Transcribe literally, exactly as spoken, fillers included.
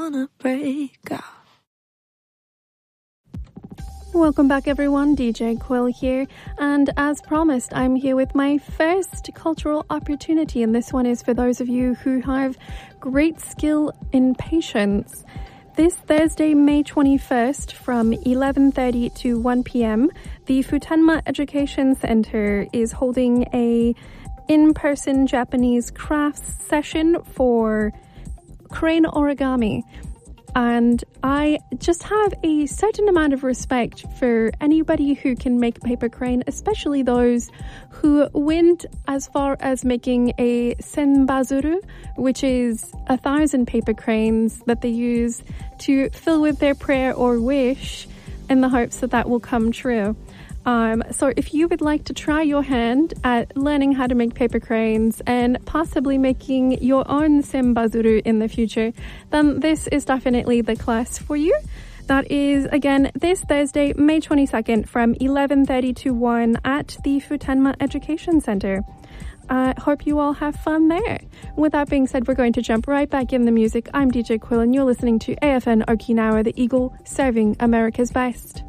wanna break out. Welcome back, everyone. D J Quill here, and as promised, I'm here with my first cultural opportunity, and this one is for those of you who have great skill in patience. This Thursday, May twenty-first, from eleven thirty to one p.m, the Futenma Education Center is holding a in-person Japanese crafts session for crane origami. And I just have a certain amount of respect for anybody who can make a paper crane, especially those who went as far as making a senbazuru, which is a thousand paper cranes that they use to fill with their prayer or wish in the hopes that that will come true. Um, so if you would like to try your hand at learning how to make paper cranes and possibly making your own senbazuru in the future, then this is definitely the class for you. That is, again, this Thursday, May twenty-second, from eleven thirty to one at the Futenma Education Center. I uh, hope you all have fun there. With that being said, we're going to jump right back in the music. I'm D J Quill, and you're listening to A F N Okinawa, the Eagle, serving America's best.